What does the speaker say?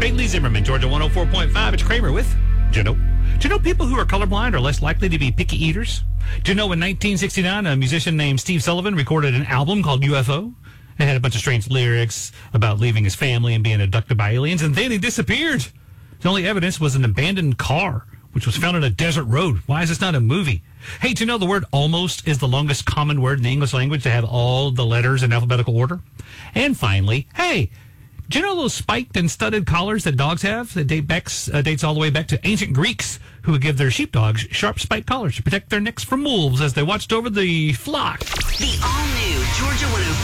Bailey Zimmerman, Georgia 104.5. It's Kramer with Jano. Do you know people who are colorblind are less likely to be picky eaters? Do you know in 1969, a musician named Steve Sullivan recorded an album called UFO? It had a bunch of strange lyrics about leaving his family and being abducted by aliens, and then he disappeared. The only evidence was an abandoned car, which was found on a desert road. Why is this not a movie? Hey, do you know the word almost is the longest common word in the English language to have all the letters in alphabetical order? And finally, hey, do you know those spiked and studded collars that dogs have that dates all the way back to ancient Greeks who would give their sheepdogs sharp spiked collars to protect their necks from wolves as they watched over the flock? The all-new Georgia 104.